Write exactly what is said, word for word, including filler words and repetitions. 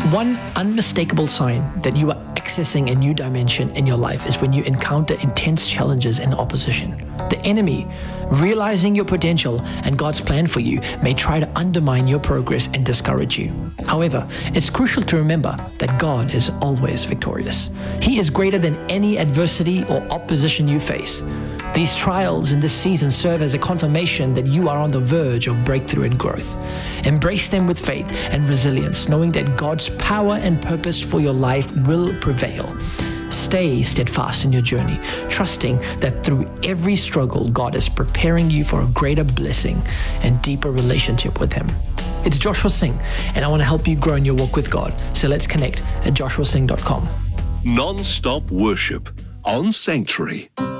One unmistakable sign that you are accessing a new dimension in your life is when you encounter intense challenges and opposition. The enemy, realizing your potential and God's plan for you, may try to undermine your progress and discourage you. However, it's crucial to remember that God is always victorious. He is greater than any adversity or opposition you face. These trials in this season serve as a confirmation that you are on the verge of breakthrough and growth. Embrace them with faith and resilience, knowing that God's power and purpose for your life will prevail. Stay steadfast in your journey, trusting that through every struggle, God is preparing you for a greater blessing and deeper relationship with Him. It's Joshua Singh, and I want to help you grow in your walk with God. So let's connect at joshua singh dot com. Non-stop worship on Sanctuary.